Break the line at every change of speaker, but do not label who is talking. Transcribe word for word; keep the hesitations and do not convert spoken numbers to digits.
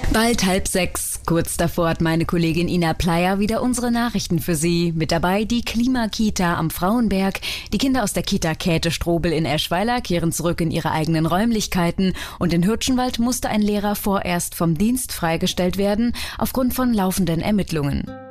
Bald halb sechs. Kurz davor hat meine Kollegin Ina Pleyer wieder unsere Nachrichten für Sie. Mit dabei die Klimakita am Frauenberg. Die Kinder aus der Kita Käthe-Strobel in Eschweiler kehren zurück in ihre eigenen Räumlichkeiten. Und in Hürtschenwald musste ein Lehrer vorerst vom Dienst freigestellt werden aufgrund von laufenden Ermittlungen.